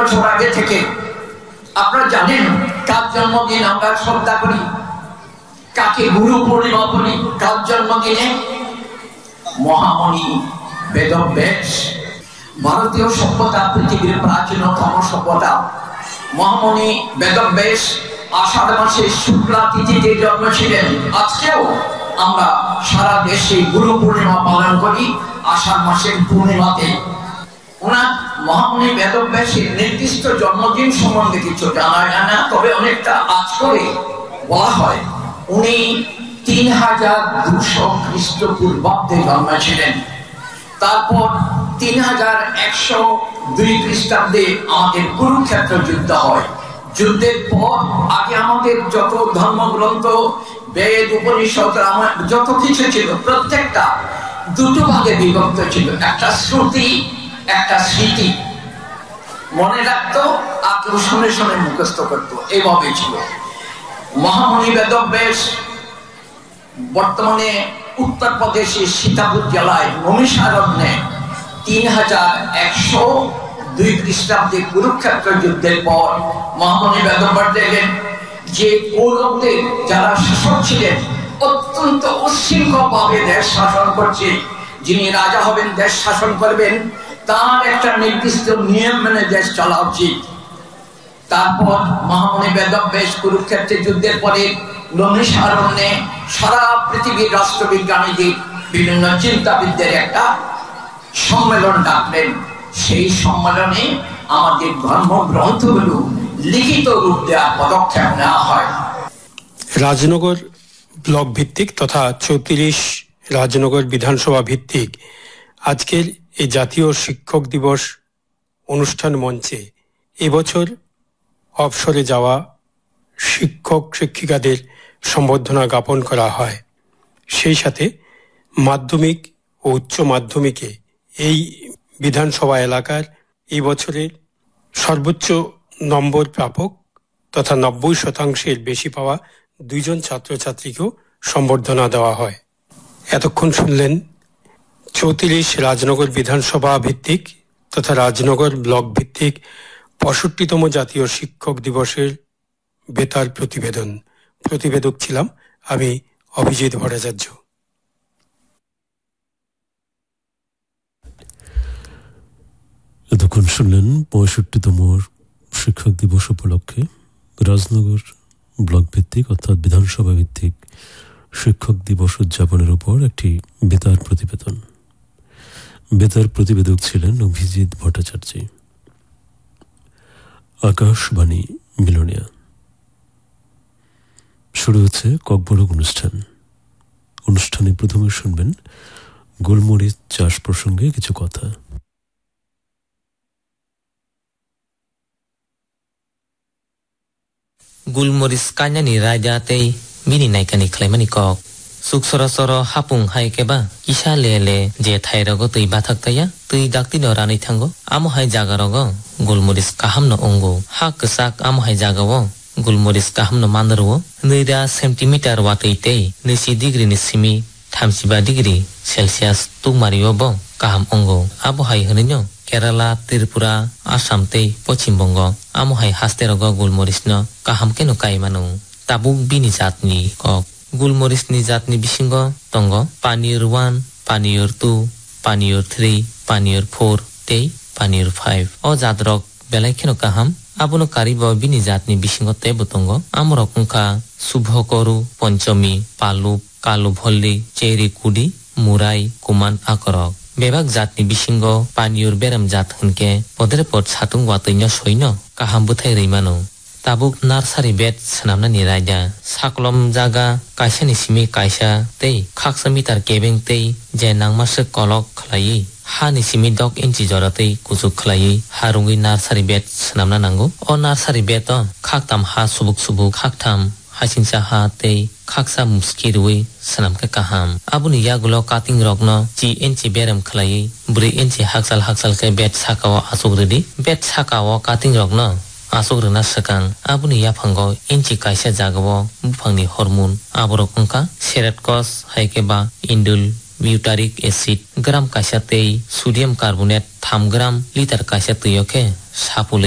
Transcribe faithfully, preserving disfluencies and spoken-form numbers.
বছর আগে থেকে আপনারা জানেন কার জন্মদিন আমরা শ্রদ্ধা করি, কাকে গুরু পূর্ণিমা বলি। কার জন্মদিনে? মহামণি বেদব্যাস। ভারতীয় সভ্যতা পৃথিবীর প্রাচীনতম সভ্যতা। মহামণি বেদব্যাস আষাঢ় মাসে শুক্লা তিথিতে জন্মেছিলেন। আজকেও আমরা সারা দেশে গুরু পূর্ণিমা পালন করি আষাঢ় মাসের পূর্ণিমাতে। ওনার মহামণি বেদব্যাসের নির্দিষ্ট জন্মদিন সম্বন্ধে কিছু জানা যায় না, তবে অনেকটা আজ করে বলা হয় উনি তিন হাজার দুশো খ্রিস্টপূর্বাব্দে জন্মেছিলেন। তারপর তিন হাজার একশো দুই খ্রিস্টাব্দে আমাদের কুরুক্ষেত্র যুদ্ধ হয়। যুদ্ধের পর আগে আমাদের যত ধর্মগ্রন্থ, বেদ, উপনিষদ, যত কিছু ছিল প্রত্যেকটা দুটো ভাগে বিভক্ত ছিল, একটা শ্রুতি একটা স্মৃতি। মনে রাখতো আর কেউ শুনে শুনে মুখস্থ করতো, এইভাবে ছিল। মহামণি বেদব্যাস বর্তমানে উত্তরপ্রদেশের সীতাপুর জেলায় নমিষারণ্যে তিন হাজার একশো দুই খ্রিস্টাব্দে কুরুক্ষেত্র যুদ্ধের পর মহামণি বেদব্যাস দেখলেন যে কৌরবদের যারা শাসক ছিলেন অত্যন্ত উচ্ছৃঙ্খল ভাবে দেশ শাসন করছে, যিনি রাজা হবেন, দেশ শাসন করবেন, তার একটা নির্দিষ্ট নিয়ম মেনে দেশ চলা উচিত। তারপর মহামণি বেদব্যাস কুরুক্ষেত্রের যুদ্ধের পরে নমিষারণ্যে সারা পৃথিবীর রাষ্ট্রবিজ্ঞানীদের, বিভিন্ন চিন্তাবিদদের একটা সম্মেলন ডাকলেন। সেই সম্মেলনে আমাদের ধর্মগ্রন্থগুলো লিখিত রূপ দেওয়ার পদক্ষেপ নেওয়া হয়। রাজনগর ব্লক ভিত্তিক তথা চৌত্রিশ রাজনগর বিধানসভা ভিত্তিক আজকের এই জাতীয় শিক্ষক দিবস অনুষ্ঠান মঞ্চে এবছর অবসরে যাওয়া শিক্ষক শিক্ষিকাদের সম্বর্ধনা জ্ঞাপন করা হয়। সেই সাথে মাধ্যমিক ও উচ্চ মাধ্যমিকে এই বিধানসভা এলাকার এই বছরের সর্বোচ্চ নম্বর প্রাপক তথা নব্বই শতাংশের বেশি পাওয়া দুইজন ছাত্রছাত্রীকেও সম্বর্ধনা দেওয়া হয়। এতক্ষণ শুনলেন চৌত্রিশ রাজনগর বিধানসভা ভিত্তিক তথা রাজনগর ব্লক ভিত্তিক পঁয়ষট্টিতম জাতীয় শিক্ষক দিবসের বেতার প্রতিবেদন। প্রতিবেদক ছিলাম আমি অভিজিৎ ভট্টাচার্য। এতক্ষণ শুনলেন পঁয়ষট্টিতম শিক্ষক দিবস উপলক্ষে রাজনগর ব্লক ভিত্তিক অর্থাৎ বিধানসভা ভিত্তিক শিক্ষক দিবস উদযাপনের উপর একটি বেতার প্রতিবেদন। বেতার প্রতিবেদক ছিলেন অভিজিৎ ভট্টাচার্য। আকাশবাণী মিলনিয়া। শুরু হচ্ছে ককবরক অনুষ্ঠান। অনুষ্ঠানে প্রথমে শুনবেন গোলমরিচ চাষ প্রসঙ্গে কিছু কথা। Gulmoris kanyani raja tei bini naikani khlaimani kok suk soro soro hapung hai keba kisha lele je thairogo tui bathak taya tui dakti no rani thango amo hai jagarogo gulmoris kaham no ongo ha ksak amo hai jagawo gulmoris kaham no mandarwo neira centimeter watei tei nisi degree ni simi thamsiba degree celsius tumariyo bo kaham ongo abo hai hrinyo Kerala, Tripura, Assam tei Pochim Bongo amo hai hasterogo gulmoris no kaham keno kaimanu tabuk bini jatni kok gulmoris ni jatni bisingo tongo Panier one, Panier two, Panier three, Panier four tei Panier five o jadrok belai keno kaham abono karibo bini jatni bisingo tebo tongo amorok ungkha Subhokoru, Ponchomi, Palu, Kalu Bholli, Cherry Kudi, Murai, Kuman akorok Bebak jatni bisingo Panier beram jat hunke podre pod satung watoino soino kaham buthai reimano tabuk nursery bed sanamna ni raja saklom jaga kaisa ni simi kaisa tei khaksa mitar kebeng tei je nangmasek kolok khlai ha ni simi dog inchi joratei kusuk khlai harungi nursery bed sanamna nango o nursery bed to khaktam ha subuk subuk khaktam hasinsa ha tei khaksa muskirui sanam ke kaham abuni yagulo cutting rokno chi inchi beram khlai three inchi haksal haksal ke bed sakawa asugredi bed sakawa cutting rokno asogrna sakang abuni yaphango inchi kaisa jagawo buphangni hormone aborok ungka serotkos haikeba indul butyric acid gram kaisa tei sodium carbonate three gram liter kaisa tuyoke sapuli